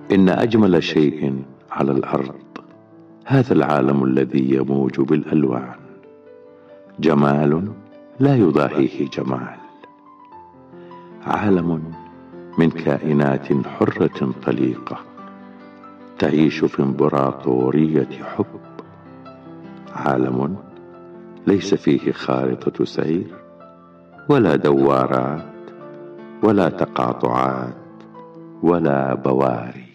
إن أجمل شيء على الأرض هذا العالم الذي يموج بالألوان، جمال لا يضاهيه جمال، عالم من كائنات حرة طليقة تعيش في امبراطورية حب، عالم ليس فيه خارطة سير ولا دوارات ولا تقاطعات ولا بواري.